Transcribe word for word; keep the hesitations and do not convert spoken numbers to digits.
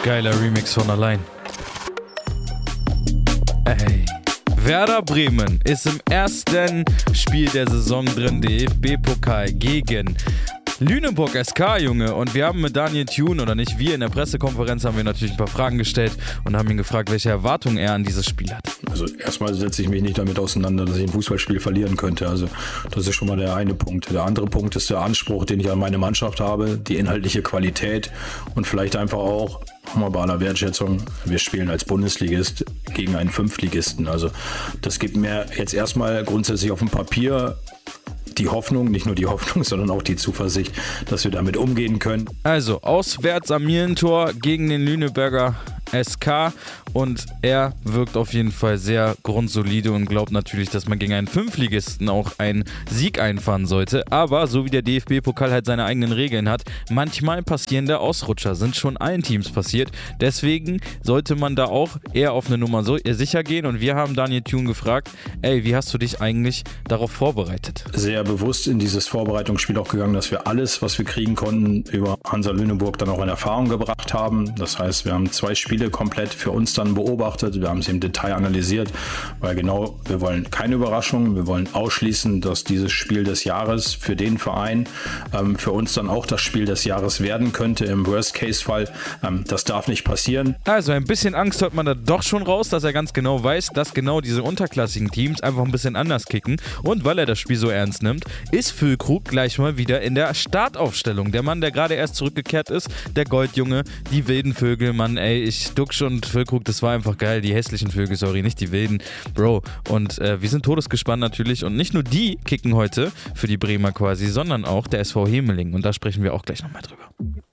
Geiler Remix von allein. Ey. Werder Bremen ist im ersten Spiel der Saison drin, D F B-Pokal gegen Lüneburg S K, Junge. Und wir haben mit Daniel Thune, oder nicht wir, in der Pressekonferenz haben wir natürlich ein paar Fragen gestellt und haben ihn gefragt, welche Erwartungen er an dieses Spiel hat. Also erstmal setze ich mich nicht damit auseinander, dass ich ein Fußballspiel verlieren könnte. Also das ist schon mal der eine Punkt. Der andere Punkt ist der Anspruch, den ich an meine Mannschaft habe, die inhaltliche Qualität und vielleicht einfach auch, mal bei aller Wertschätzung, wir spielen als Bundesligist gegen einen Fünftligisten. Also das gibt mir jetzt erstmal grundsätzlich auf dem Papier die Hoffnung, nicht nur die Hoffnung, sondern auch die Zuversicht, dass wir damit umgehen können. Also auswärts am Mielentor gegen den Lüneburger S K und er wirkt auf jeden Fall sehr grundsolide und glaubt natürlich, dass man gegen einen Fünftligisten auch einen Sieg einfahren sollte. Aber so wie der D F B-Pokal halt seine eigenen Regeln hat, manchmal passierende Ausrutscher sind schon allen Teams passiert. Deswegen sollte man da auch eher auf eine Nummer so sicher gehen und wir haben Daniel Thune gefragt, ey, wie hast du dich eigentlich darauf vorbereitet? Sehr bewusst in dieses Vorbereitungsspiel auch gegangen, dass wir alles, was wir kriegen konnten, über Hansa Lüneburg dann auch in Erfahrung gebracht haben. Das heißt, wir haben zwei Spiele komplett für uns dann beobachtet. Wir haben sie im Detail analysiert, weil genau, wir wollen keine Überraschung. Wir wollen ausschließen, dass dieses Spiel des Jahres für den Verein ähm, für uns dann auch das Spiel des Jahres werden könnte im Worst-Case-Fall. Ähm, das darf nicht passieren. Also ein bisschen Angst hört man da doch schon raus, dass er ganz genau weiß, dass genau diese unterklassigen Teams einfach ein bisschen anders kicken. Und weil er das Spiel so ernst nimmt, ist Füllkrug gleich mal wieder in der Startaufstellung. Der Mann, der gerade erst zurückgekehrt ist, der Goldjunge, die wilden Vögel, Mann, ey, ich Duxch und Füllkrug, das war einfach geil. Die hässlichen Vögel, sorry, nicht die wilden. Bro, und äh, wir sind todesgespannt natürlich. Und nicht nur die kicken heute für die Bremer quasi, sondern auch der S V Hemeling. Und da sprechen wir auch gleich nochmal drüber.